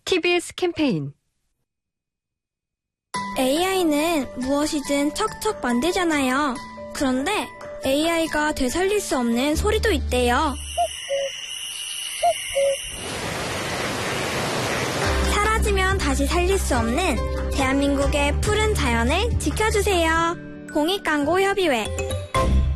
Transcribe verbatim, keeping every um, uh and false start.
티비에스 캠페인. 에이아이는 무엇이든 척척 만들잖아요. 그런데 에이아이가 되살릴 수 없는 소리도 있대요. 사라지면 다시 살릴 수 없는 대한민국의 푸른 자연을 지켜주세요. 공익광고협의회.